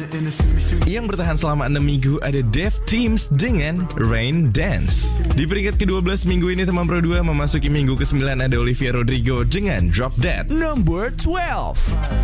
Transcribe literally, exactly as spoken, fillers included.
Yang bertahan selama enam minggu ada Dev Teams dengan Rain Dance. Di peringkat kedua belas minggu ini teman Pro dua memasuki minggu kesembilan ada Olivia Rodrigo dengan Drop Dead. Number twelve.